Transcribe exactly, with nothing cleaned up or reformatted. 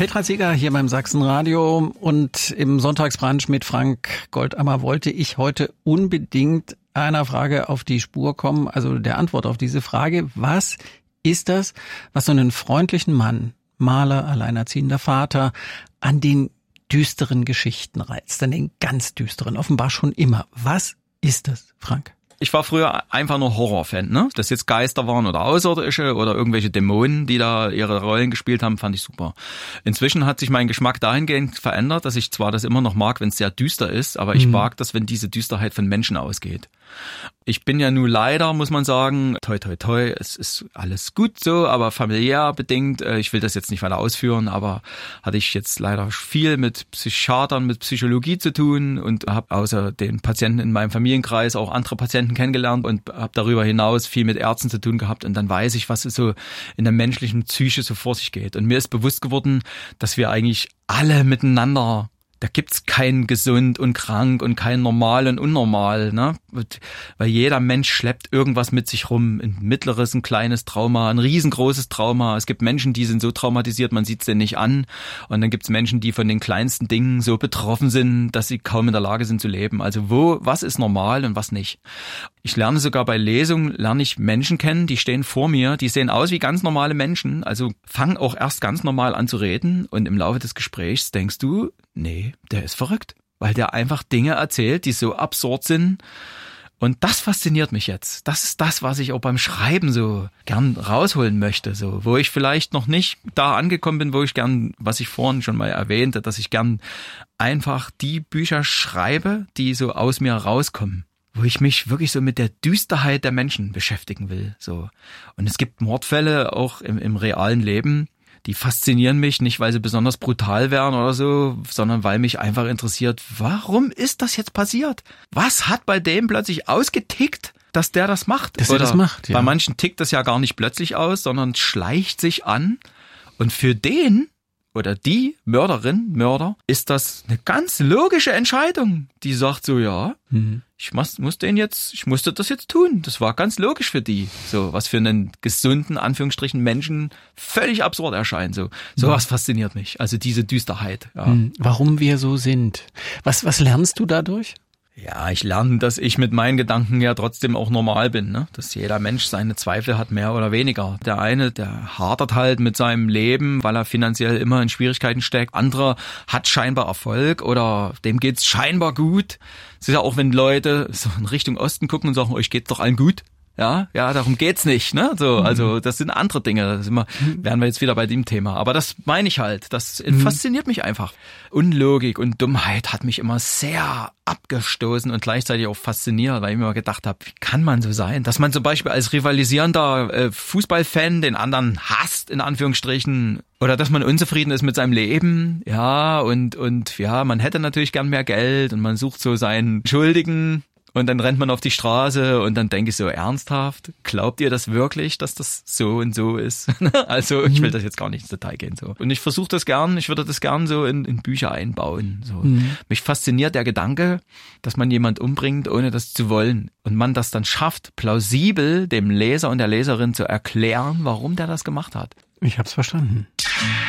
Petra Zieger hier beim Sachsenradio und im Sonntagsbrunch mit Frank Goldammer wollte ich heute unbedingt einer Frage auf die Spur kommen, also der Antwort auf diese Frage. Was ist das, was so einen freundlichen Mann, Maler, alleinerziehender Vater, an den düsteren Geschichten reizt, an den ganz düsteren, offenbar schon immer? Was ist das, Frank? Ich war früher einfach nur Horrorfan, ne? Dass jetzt Geister waren oder Außerirdische oder irgendwelche Dämonen, die da ihre Rollen gespielt haben, fand ich super. Inzwischen hat sich mein Geschmack dahingehend verändert, dass ich zwar das immer noch mag, wenn es sehr düster ist, aber ich mhm. mag das, wenn diese Düsterheit von Menschen ausgeht. Ich bin ja nun leider, muss man sagen, toi toi toi, es ist alles gut so, aber familiär bedingt, ich will das jetzt nicht weiter ausführen, aber hatte ich jetzt leider viel mit Psychiatern, mit Psychologie zu tun und habe außer den Patienten in meinem Familienkreis auch andere Patienten kennengelernt und habe darüber hinaus viel mit Ärzten zu tun gehabt und dann weiß ich, was so in der menschlichen Psyche so vor sich geht. Und mir ist bewusst geworden, dass wir eigentlich alle miteinander, da gibt's kein gesund und krank und kein normal und unnormal, ne? Weil jeder Mensch schleppt irgendwas mit sich rum. Ein mittleres, ein kleines Trauma, ein riesengroßes Trauma. Es gibt Menschen, die sind so traumatisiert, man sieht's denen nicht an. Und dann gibt's Menschen, die von den kleinsten Dingen so betroffen sind, dass sie kaum in der Lage sind zu leben. Also wo, was ist normal und was nicht? Ich lerne sogar bei Lesungen, lerne ich Menschen kennen, die stehen vor mir, die sehen aus wie ganz normale Menschen, also fangen auch erst ganz normal an zu reden und im Laufe des Gesprächs denkst du, nee, der ist verrückt, weil der einfach Dinge erzählt, die so absurd sind. Und das fasziniert mich jetzt. Das ist das, was ich auch beim Schreiben so gern rausholen möchte, so, wo ich vielleicht noch nicht da angekommen bin, wo ich gern, was ich vorhin schon mal erwähnte, dass ich gern einfach die Bücher schreibe, die so aus mir rauskommen, wo ich mich wirklich so mit der Düsterheit der Menschen beschäftigen will, so. Und es gibt Mordfälle auch im, im realen Leben, die faszinieren mich nicht, weil sie besonders brutal wären oder so, sondern weil mich einfach interessiert, warum ist das jetzt passiert? Was hat bei dem plötzlich ausgetickt, dass der das macht? Dass er das macht, ja. Bei manchen tickt das ja gar nicht plötzlich aus, sondern schleicht sich an. Und für den oder die Mörderin, Mörder, ist das eine ganz logische Entscheidung. Die sagt so, ja, mhm. ich muss, muss den jetzt, ich musste das jetzt tun. Das war ganz logisch für die. So, was für einen gesunden, Anführungsstrichen, Menschen völlig absurd erscheint. So, sowas mhm. fasziniert mich. Also diese Düsterheit. Ja. Mhm. Warum wir so sind. Was, was lernst du dadurch? Ja, ich lerne, dass ich mit meinen Gedanken ja trotzdem auch normal bin, ne? Dass jeder Mensch seine Zweifel hat, mehr oder weniger. Der eine, der hadert halt mit seinem Leben, weil er finanziell immer in Schwierigkeiten steckt. Anderer hat scheinbar Erfolg oder dem geht's scheinbar gut. Es ist ja auch, wenn Leute so in Richtung Osten gucken und sagen, euch geht's doch allen gut. Ja, ja, darum geht's nicht, ne? So, also das sind andere Dinge. Das sind wir, wären wir jetzt wieder bei dem Thema. Aber das meine ich halt. Das mhm. fasziniert mich einfach. Unlogik und Dummheit hat mich immer sehr abgestoßen und gleichzeitig auch fasziniert, weil ich mir immer gedacht habe, wie kann man so sein? Dass man zum Beispiel als rivalisierender äh, Fußballfan den anderen hasst, in Anführungsstrichen, oder dass man unzufrieden ist mit seinem Leben, ja, und und ja, man hätte natürlich gern mehr Geld und man sucht so seinen Schuldigen. Und dann rennt man auf die Straße und dann denke ich so, ernsthaft? Glaubt ihr das wirklich, dass das so und so ist? Also ich will das jetzt gar nicht ins Detail gehen. So. Und ich versuche das gern, ich würde das gern so in, in Bücher einbauen. So. Mhm. Mich fasziniert der Gedanke, dass man jemand umbringt, ohne das zu wollen. Und man das dann schafft, plausibel dem Leser und der Leserin zu erklären, warum der das gemacht hat. Ich hab's verstanden.